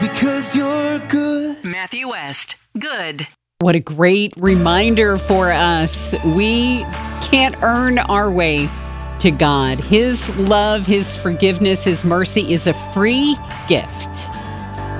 Because you're good. Matthew West, good. What a great reminder for us. We can't earn our way to God. His love, His forgiveness, His mercy is a free gift.